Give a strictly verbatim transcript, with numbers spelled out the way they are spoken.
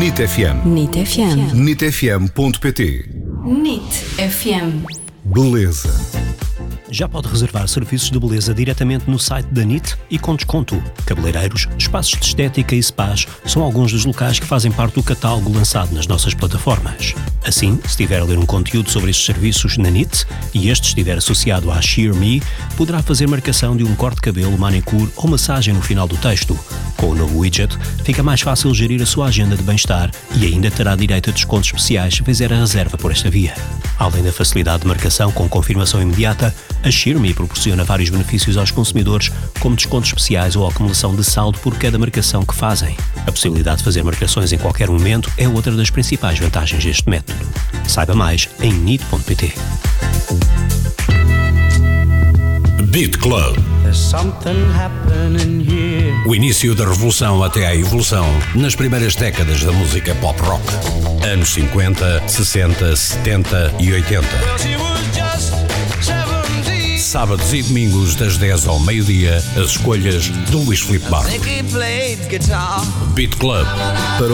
N I T F M. N I T F M. N I T F M ponto pt. N I T F M. Beleza. Já pode reservar serviços de beleza diretamente no site da N I T e com desconto. Cabeleireiros, espaços de estética e spas são alguns dos locais que fazem parte do catálogo lançado nas nossas plataformas. Assim, se estiver a ler um conteúdo sobre estes serviços na N I T e este estiver associado à Sheer Me, poderá fazer marcação de um corte de cabelo, manicure ou massagem no final do texto. Com o novo widget, fica mais fácil gerir a sua agenda de bem-estar e ainda terá direito a descontos especiais se fizer a reserva por esta via. Além da facilidade de marcação com confirmação imediata, a Sheer Me proporciona vários benefícios aos consumidores, como descontos especiais ou acumulação de saldo por cada marcação que fazem. A possibilidade de fazer marcações em qualquer momento é outra das principais vantagens deste método. Saiba mais em N I T ponto pt. Beat Club. O início da revolução até à evolução nas primeiras décadas da música pop rock. Anos cinquenta, sessenta, setenta e oitenta. Sábados e domingos das dez ao meio-dia, as escolhas do Luís Filipe Barros. Beat Club. Para